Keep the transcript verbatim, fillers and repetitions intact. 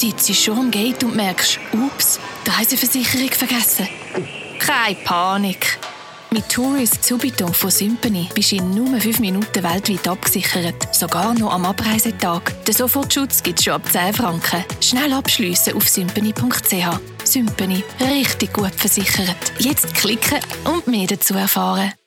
sitzt schon am Gate und merkst, ups, die Reiseversicherung vergessen. Keine Panik. Mit Tourist Subito von Sympany bist du in nur fünf Minuten weltweit abgesichert, sogar noch am Abreisetag. Den Sofortschutz gibt es schon ab zehn Franken. Schnell abschliessen auf sympany punkt c h. Sympany, richtig gut versichert. Jetzt klicken und mehr dazu erfahren.